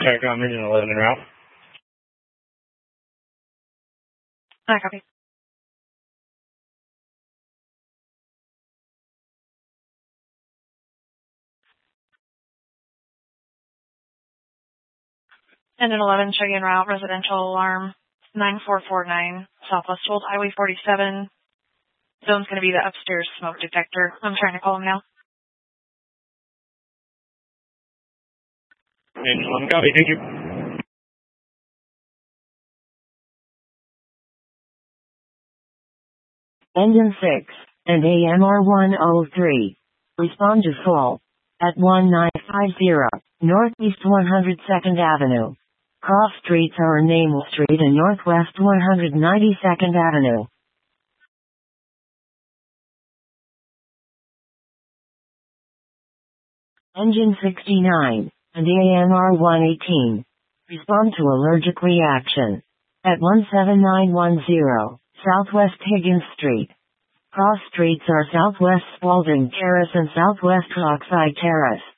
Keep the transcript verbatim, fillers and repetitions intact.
Pentagon Region eleven en route. I copy. Engine eleven, show you en route, residential alarm nine four four nine, Southwest Old Highway forty-seven. Zone's going to be the upstairs smoke detector. I'm trying to call him now. Engine eleven, copy, thank you. Engine six and A M R one oh three. Respond to call at one nine five zero Northeast one hundred second Avenue. Cross streets are Namel Street and Northwest one hundred ninety-second Avenue. Engine sixty-nine and A M R one eighteen. Respond to allergic reaction at one seven nine one zero Southwest Higgins Street. Cross streets are Southwest Spalding Terrace and Southwest Rockside Terrace.